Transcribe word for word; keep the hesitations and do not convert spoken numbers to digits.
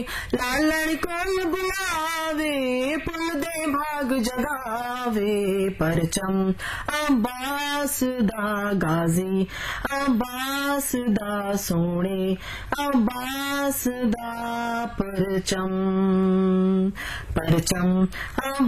लालण कोई बुलावे पुल दे भाग जगावे परचम अब्बास दा गाजी अब्बास दा सोने अब्बास दा परचम परचम